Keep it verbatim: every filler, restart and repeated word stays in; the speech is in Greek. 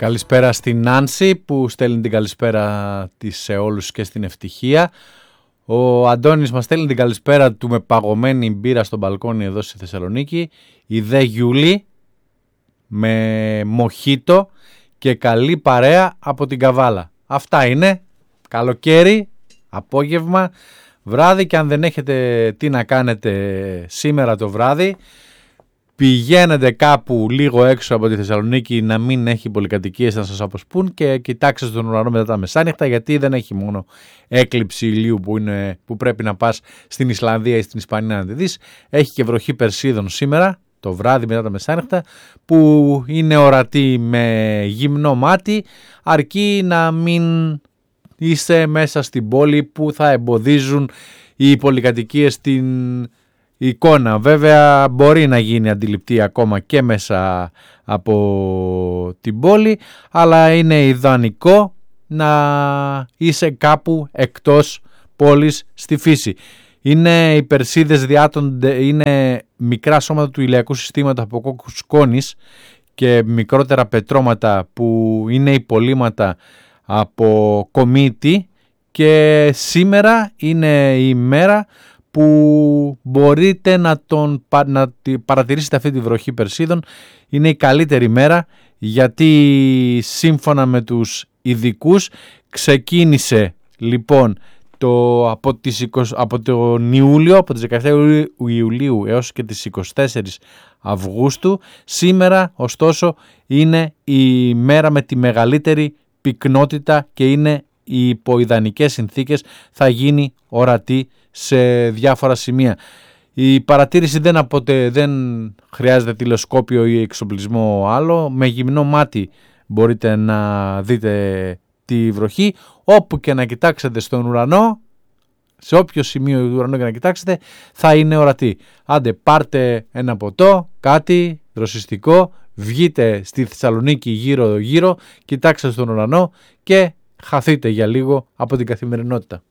Καλησπέρα στην Νάνση που στέλνει την καλησπέρα της σε όλους και στην ευτυχία. Ο Αντώνης μας στέλνει την καλησπέρα του με παγωμένη μπύρα στο μπαλκόνι εδώ στη Θεσσαλονίκη. Η Δε Γιούλη με μοχίτο και καλή παρέα από την Καβάλα. Αυτά είναι. Καλοκαίρι, απόγευμα, βράδυ, και αν δεν έχετε τι να κάνετε σήμερα το βράδυ, πηγαίνετε κάπου λίγο έξω από τη Θεσσαλονίκη, να μην έχει πολυκατοικίες να σας αποσπούν, και κοιτάξτε τον ουρανό μετά τα μεσάνυχτα, γιατί δεν έχει μόνο έκλειψη ηλίου που, είναι, που πρέπει να πας στην Ισλανδία ή στην Ισπανία να τη δεις. Έχει και βροχή Περσίδων σήμερα το βράδυ μετά τα μεσάνυχτα, που είναι ορατή με γυμνό μάτι, αρκεί να μην είστε μέσα στην πόλη που θα εμποδίζουν οι πολυκατοικίες στην εικόνα. Βέβαια μπορεί να γίνει αντιληπτή ακόμα και μέσα από την πόλη, αλλά είναι ιδανικό να είσαι κάπου εκτός πόλης στη φύση. Είναι οι Περσίδες διάτονται, είναι μικρά σώματα του ηλιακού συστήματος από κόκκους σκόνης και μικρότερα πετρώματα που είναι υπολείμματα από κομίτη, και σήμερα είναι η μέρα που μπορείτε να, τον, να παρατηρήσετε αυτή τη βροχή Περσίδων. Είναι η καλύτερη μέρα, γιατί σύμφωνα με τους ειδικούς ξεκίνησε λοιπόν το, από, τις είκοσι, από τον Ιούλιο, από τις δεκαεφτά Ιουλίου έως και τις είκοσι τέσσερις Αυγούστου. Σήμερα ωστόσο είναι η μέρα με τη μεγαλύτερη πυκνότητα και είναι οι υποειδανικές συνθήκες, θα γίνει ορατή σε διάφορα σημεία. Η παρατήρηση δεν, αποτε, δεν χρειάζεται τηλεσκόπιο ή εξοπλισμό άλλο. Με γυμνό μάτι μπορείτε να δείτε τη βροχή. Όπου και να κοιτάξετε στον ουρανό, σε όποιο σημείο του ουρανού και να κοιτάξετε, θα είναι ορατή. Άντε, πάρτε ένα ποτό, κάτι δροσιστικό, βγείτε στη Θεσσαλονίκη γύρω γύρω, κοιτάξτε στον ουρανό και χαθείτε για λίγο από την καθημερινότητα.